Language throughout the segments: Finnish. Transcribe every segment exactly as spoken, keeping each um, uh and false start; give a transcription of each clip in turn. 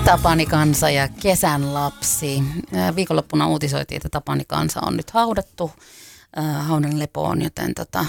Tapani Kansa ja Kesän lapsi. Viikonloppuna uutisoitiin, että Tapani Kansa on nyt haudattu haudan lepoon, joten tota,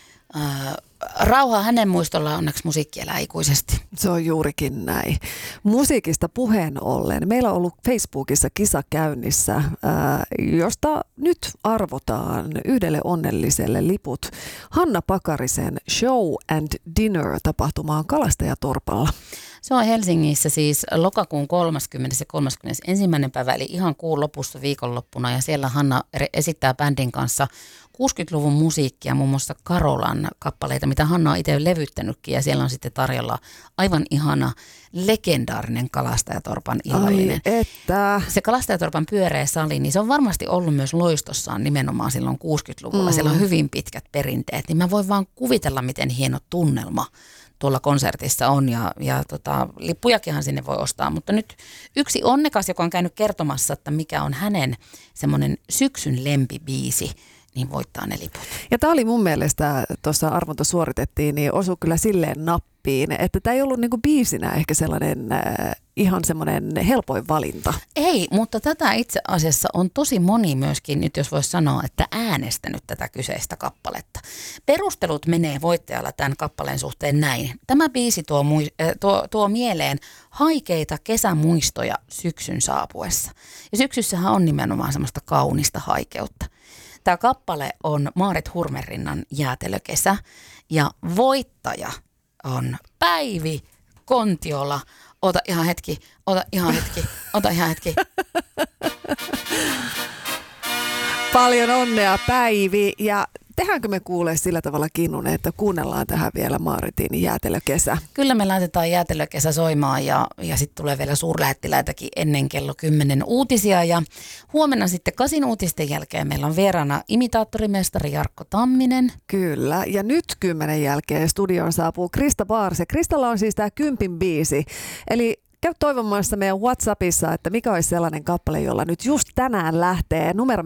rauha hänen muistollaan, onneksi musiikki elää ikuisesti. Se on juurikin näin. Musiikista puheen ollen. Meillä on ollut Facebookissa kisa käynnissä, josta nyt arvotaan yhdelle onnelliselle liput Hanna Pakarisen Show and Dinner -tapahtumaan Kalastajatorpalla. Se on Helsingissä siis lokakuun kolmaskymmenes ja kolmaskymmenesensimmäinen päivä, eli ihan kuun lopussa viikonloppuna. Ja siellä Hanna esittää bändin kanssa kuusikymmentäluvun musiikkia, muun muassa Karolan kappaleita, mitä Hanna on itse levyttänytkin. Ja siellä on sitten tarjolla aivan ihana, legendaarinen Kalastajatorpan illallinen. Ai että. Se Kalastajatorpan pyöreä sali, niin se on varmasti ollut myös loistossaan nimenomaan silloin kuusikymmentäluvulla. Mm. Siellä on hyvin pitkät perinteet, niin mä voin vaan kuvitella, miten hieno tunnelma tuolla konsertissa on ja, ja tota, lippujakinhan sinne voi ostaa, mutta nyt yksi onnekas, joka on käynyt kertomassa, että mikä on hänen semmoinen syksyn lempibiisi, niin voittaa ne liput. Ja tämä oli mun mielestä, tuossa arvonta suoritettiin, niin osui kyllä silleen nappiin, että tämä ei ollut niinku biisinä ehkä sellainen äh, ihan semmoinen helpoin valinta. Ei, mutta tätä itse asiassa on tosi moni myöskin, nyt jos voisi sanoa, että äänestänyt tätä kyseistä kappaletta. Perustelut menee voittajalla tämän kappaleen suhteen näin. Tämä biisi tuo, äh, tuo, tuo mieleen haikeita kesämuistoja syksyn saapuessa. Ja syksyssähän on nimenomaan semmoista kaunista haikeutta. Tämä kappale on Maaret Hurmerinnan Jäätelökesä ja voittaja on Päivi Kontiola. Ota ihan hetki, ota ihan hetki, ota ihan hetki. Paljon onnea Päivi ja tehdäänkö me kuulee sillä tavalla Kinnunen, että kuunnellaan tähän vielä Maaretin Jäätelökesä? Kyllä me laitetaan Jäätelökesä soimaan ja, ja sitten tulee vielä suurlähettiläitäkin ennen kello kymmenen uutisia. Ja huomenna sitten kasin uutisten jälkeen meillä on vieraana imitaattorimestari Jarkko Tamminen. Kyllä, ja nyt kymmenen jälkeen studioon saapuu Krista Baarse. Kristalla on siis tämä kympin biisi, eli käy toivomassa meidän WhatsAppissa, että mikä olisi sellainen kappale, jolla nyt just tänään lähtee numero